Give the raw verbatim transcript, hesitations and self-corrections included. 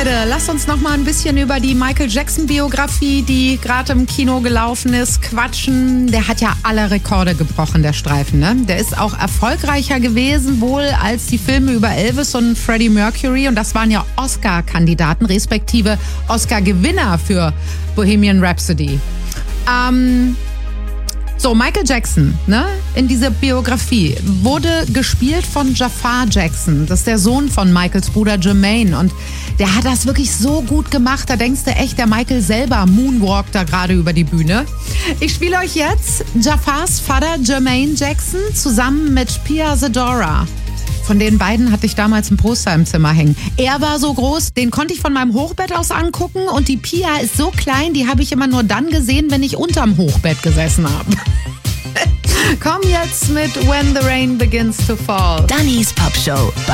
Leute, lasst uns noch mal ein bisschen über die Michael Jackson-Biografie, die gerade im Kino gelaufen ist, quatschen. Der hat ja alle Rekorde gebrochen, der Streifen, ne? Der ist auch erfolgreicher gewesen wohl als die Filme über Elvis und Freddie Mercury. Und das waren ja Oscar-Kandidaten, respektive Oscar-Gewinner für Bohemian Rhapsody. Ähm... So, Michael Jackson, ne, in dieser Biografie wurde gespielt von Jafar Jackson. Das ist der Sohn von Michaels Bruder Jermaine. Und der hat das wirklich so gut gemacht. Da denkst du echt, der Michael selber moonwalkt da gerade über die Bühne. Ich spiele euch jetzt Jafars Vater Jermaine Jackson zusammen mit Pia Zadora. Von den beiden hatte ich damals ein Poster im Zimmer hängen. Er war so groß, den konnte ich von meinem Hochbett aus angucken. Und die Pia ist so klein, die habe ich immer nur dann gesehen, wenn ich unterm Hochbett gesessen habe. Komm jetzt mit When the Rain Begins to Fall. Dannys Pop Show.